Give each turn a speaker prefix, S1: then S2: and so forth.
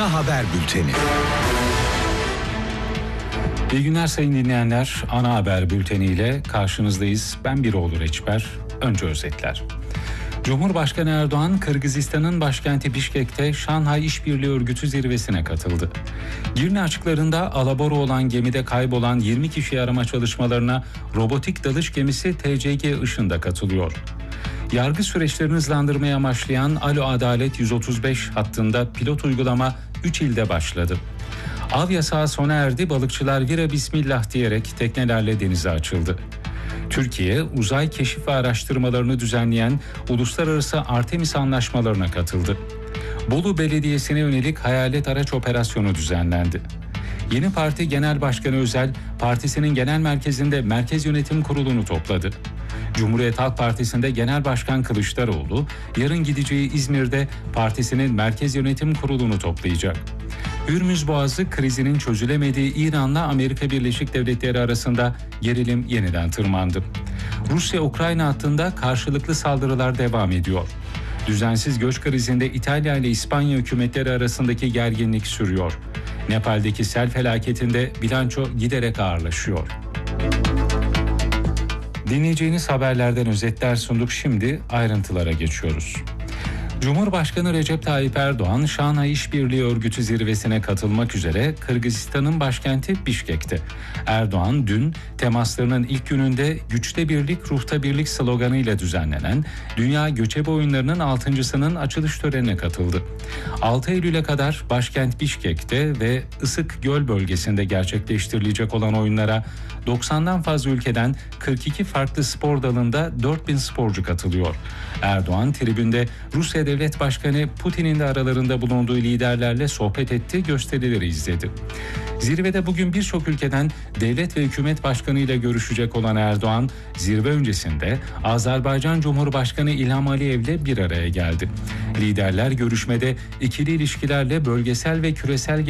S1: Ana Haber Bülteni.
S2: İyi günler sayın dinleyenler. Ana Haber Bülteni ile karşınızdayız. Ben Biroğlu Reçber. Önce özetler. Cumhurbaşkanı Erdoğan, Kırgızistan'ın başkenti Bişkek'te Şanghay İşbirliği Örgütü zirvesine katıldı. Girne açıklarında alabora olan gemide kaybolan 20 kişi arama çalışmalarına robotik dalış gemisi TCG Işın'da katılıyor. Yargı süreçlerini hızlandırmaya amaçlayan Alo Adalet 135 hattında pilot uygulama 3 ilde başladı. Av yasağı sona erdi, balıkçılar vira bismillah diyerek teknelerle denize açıldı. Türkiye, uzay keşif ve araştırmalarını düzenleyen uluslararası Artemis anlaşmalarına katıldı. Bolu Belediyesi'ne yönelik hayalet araç operasyonu düzenlendi. Yeni Parti Genel Başkanı Özel, partisinin genel merkezinde Merkez Yönetim Kurulu'nu topladı. Cumhuriyet Halk Partisi'nde Genel Başkan Kılıçdaroğlu, yarın gideceği İzmir'de partisinin Merkez Yönetim Kurulu'nu toplayacak. Hürmüz Boğazı krizinin çözülemediği İran'la Amerika Birleşik Devletleri arasında gerilim yeniden tırmandı. Rusya-Ukrayna hattında karşılıklı saldırılar devam ediyor. Düzensiz göç krizinde İtalya ile İspanya hükümetleri arasındaki gerginlik sürüyor. Nepal'deki sel felaketinde bilanço giderek ağırlaşıyor. Dinleyeceğiniz haberlerden özetler sunduk. Şimdi ayrıntılara geçiyoruz. Cumhurbaşkanı Recep Tayyip Erdoğan, Şanghay İşbirliği Örgütü zirvesine katılmak üzere Kırgızistan'ın başkenti Bişkek'te. Erdoğan dün temaslarının ilk gününde "Güçte birlik, ruhta birlik" sloganıyla düzenlenen Dünya Göçebe Oyunları'nın 6.sının açılış törenine katıldı. 6 Eylül'e kadar başkent Bişkek'te ve Isık Göl bölgesinde gerçekleştirilecek olan oyunlara 90'dan fazla ülkeden 42 farklı spor dalında 4000 sporcu katılıyor. Erdoğan tribünde Rusya Devlet Başkanı Putin'in de aralarında bulunduğu liderlerle sohbet etti, gösterileri izledi. Zirvede bugün birçok ülkeden devlet ve hükümet başkanıyla görüşecek olan Erdoğan, zirve öncesinde Azerbaycan Cumhurbaşkanı İlham Aliyev'le bir araya geldi. Liderler görüşmede ikili ilişkilerle bölgesel ve küresel